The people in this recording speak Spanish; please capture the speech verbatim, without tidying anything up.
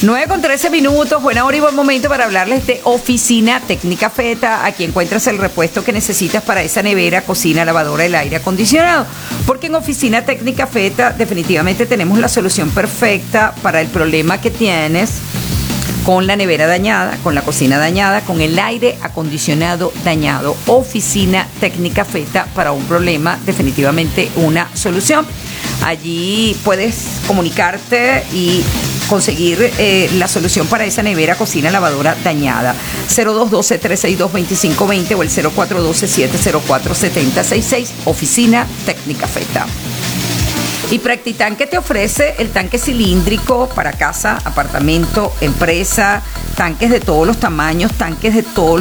nueve con trece minutos, buena hora y buen momento para hablarles de Oficina Técnica Feta. Aquí encuentras el repuesto que necesitas para esa nevera, cocina, lavadora, el aire acondicionado. Porque en Oficina Técnica Feta definitivamente tenemos la solución perfecta para el problema que tienes con la nevera dañada, con la cocina dañada, con el aire acondicionado dañado. Oficina Técnica Feta para un problema, definitivamente una solución. Allí puedes comunicarte y conseguir eh, la solución para esa nevera, cocina, lavadora dañada. cero dos uno dos, tres seis dos, dos cinco dos cero o el cero cuatro uno dos, siete cero cuatro, siete cero seis seis. Oficina Técnica Feta. Y Practitanque te ofrece el tanque cilíndrico para casa, apartamento, empresa, tanques de todos los tamaños, tanques de todos